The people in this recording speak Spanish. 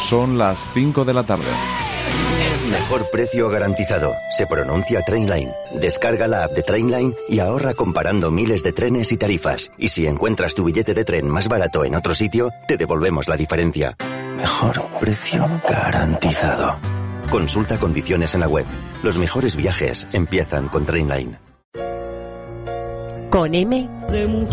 Son las 5 de la tarde. Mejor precio garantizado. Se pronuncia Trainline. Descarga la app de Trainline y ahorra comparando miles de trenes y tarifas. Y si encuentras tu billete de tren más barato en otro sitio, te devolvemos la diferencia. Mejor precio garantizado. Consulta condiciones en la web. Los mejores viajes empiezan con Trainline. Con M